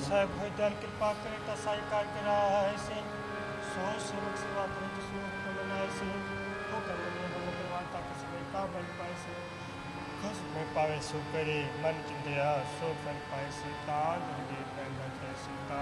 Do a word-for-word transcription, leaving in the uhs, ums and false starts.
ਸਾਹਿਬ ਹੋਏ ਦਿਆਲ ਕਿਰਪਾ ਕਰੇ ਤਾਂ ਸਾਈ ਕਾਰ ਕਰਾਏ ਸੇ ਸੋ ਸੇਵਕ ਸੇਵਾ ਕਰੇ ਤੁਸੀਂ ਹੁਕਮ ਬਣਾਏ ਸੇ ਉਹ ਕਰਨੇ ਨੂੰ ਕਰਵਾਣ ਤੱਕ ਸਵੇ ਕਾ ਬਲ ਪਾਏ ਸੇ ਖੁਸ਼ ਮੈਂ ਪਾਵੇ ਸੋ ਕਰੇ ਮਨ ਚਿੰਦਿਆ ਸੋ ਫਲ ਪਾਏ ਸੇ ਤਾਂ ਦੇ ਪੈਂਦਾ ਕੈਸੇ ਤਾਂ